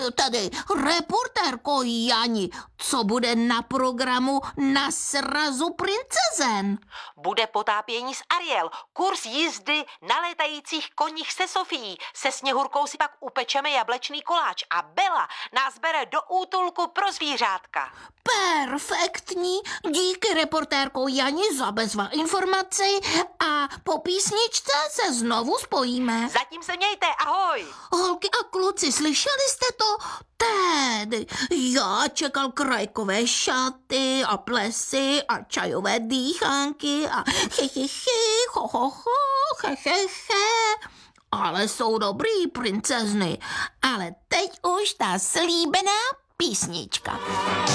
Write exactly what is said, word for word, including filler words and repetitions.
Tedy reportérko Jani, co bude na programu Na srazu princezen? Bude potápění s Ariel, kurz jízdy na létajících koních se Sofií. Se Sněhurkou si pak upečeme jablečný koláč a Bela nás bere do útulku pro zvířátka. Perfektní, díky reportérko Jani za bezva informaci a po písničce se znovu spojíme. Zatím se mějte, ahoj! Holky a kluci, slyšeli jste to? Tedy, já čekal krajkové šaty a plesy a čajové dýchánky a chy, chy, chy, ho, ho, ho, he, he, he. Ale jsou dobrý princezny. Ale teď už ta slíbená písnička.